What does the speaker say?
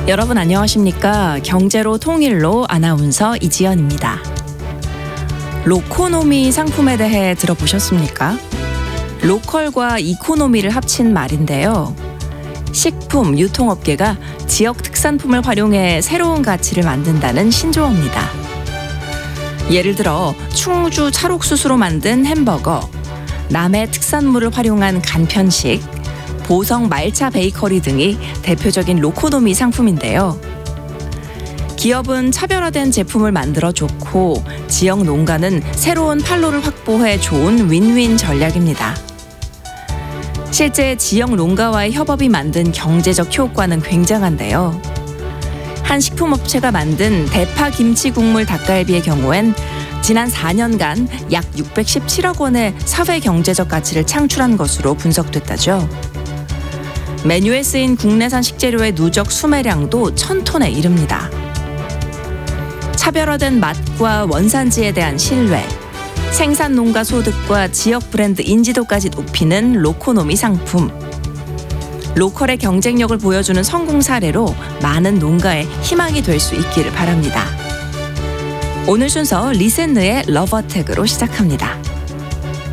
여러분 안녕하십니까? 경제로 통일로 아나운서 이지연입니다. 로코노미 상품에 대해 들어보셨습니까? 로컬과 이코노미를 합친 말인데요. 식품, 유통업계가 지역 특산품을 활용해 새로운 가치를 만든다는 신조어입니다. 예를 들어 충주 찰옥수수로 만든 햄버거, 남해 특산물을 활용한 간편식, 보성 말차 베이커리 등이 대표적인 로코노미 상품인데요. 기업은 차별화된 제품을 만들어 좋고 지역 농가는 새로운 판로를 확보해 좋은 윈윈 전략입니다. 실제 지역 농가와의 협업이 만든 경제적 효과는 굉장한데요. 한 식품업체가 만든 대파 김치 국물 닭갈비의 경우엔 지난 4년간 약 617억 원의 사회 경제적 가치를 창출한 것으로 분석됐다죠. 메뉴에 쓰인 국내산 식재료의 누적 수매량도 1000톤에 이릅니다. 차별화된 맛과 원산지에 대한 신뢰, 생산 농가 소득과 지역 브랜드 인지도까지 높이는 로코노미 상품. 로컬의 경쟁력을 보여주는 성공 사례로 많은 농가의 희망이 될 수 있기를 바랍니다. 오늘 순서 리센느의 러버택으로 시작합니다.